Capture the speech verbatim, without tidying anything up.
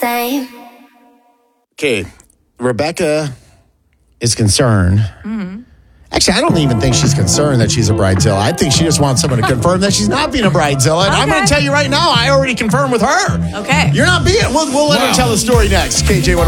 same. Okay, Rebecca is concerned. Mm-hmm. Actually, I don't even think she's concerned that she's a bridezilla. I think she just wants someone to confirm that she's not being a bridezilla. And I'm Okay. going to tell you right now, I already confirmed with her. Okay. You're not being. We'll, we'll let her tell the story next. K J